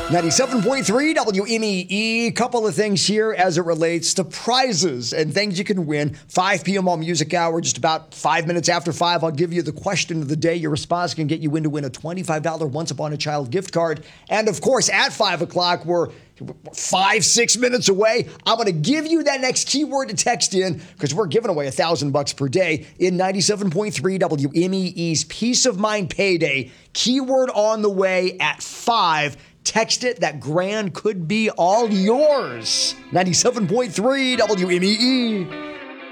97.3 WMEE. Couple of things here as it relates to prizes and things you can win. 5 p.m. on Music Hour, just about 5 minutes after 5. I'll give you the question of the day. Your response can get you in to win a $25 Once Upon a Child gift card. And of course, at 5 o'clock, we're 5-6 minutes away. I'm going to give you that next keyword to text in because we're giving away $1,000 per day in 97.3 WMEE's Peace of Mind Payday. Keyword on the way at 5. Text it. That grand could be all yours. 97.3 WMEE.